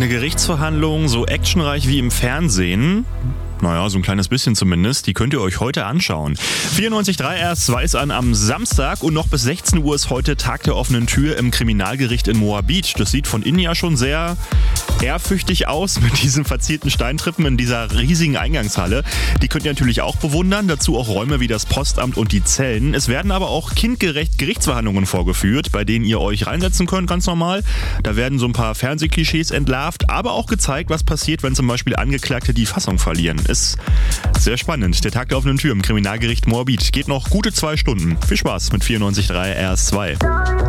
Eine Gerichtsverhandlung, so actionreich wie im Fernsehen. Naja, so ein kleines bisschen zumindest. Die könnt ihr euch heute anschauen. 94.3 RS2 ist am Samstag und noch bis 16 Uhr ist heute Tag der offenen Tür im Kriminalgericht in Moabit. Das sieht von innen ja schon sehr ehrfürchtig aus mit diesen verzierten Steintreppen in dieser riesigen Eingangshalle. Die könnt ihr natürlich auch bewundern. Dazu auch Räume wie das Postamt und die Zellen. Es werden aber auch kindgerecht Gerichtsverhandlungen vorgeführt, bei denen ihr euch reinsetzen könnt, ganz normal. Da werden so ein paar Fernsehklischees entlarvt, aber auch gezeigt, was passiert, wenn zum Beispiel Angeklagte die Fassung verlieren. Ist sehr spannend. Der Tag der offenen Tür im Kriminalgericht Moabit geht noch gute 2 Stunden. Viel Spaß mit 94.3 RS2.